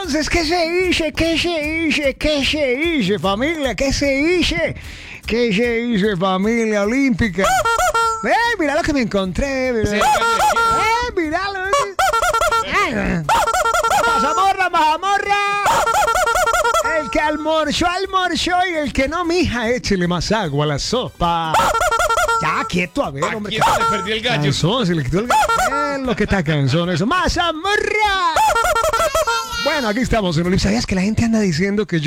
entonces, ¿qué se dice? ¿Qué se dice? ¿Qué se dice, familia? ¿Qué se dice? ¿Qué se dice, familia olímpica? Mira lo que me encontré. Mira lo que... ¡Mazamorra, mazamorra! El que almorzó, almorzó, y el que no, mija, échele más agua a la sopa. Ya, quieto, a ver, hombre. Aquí se perdió el gallo. Cansón, se le quitó el gallo. Es lo que está cansón eso. ¡Mazamorra! Bueno, aquí estamos en Olímpica. ¿Sabías que la gente anda diciendo que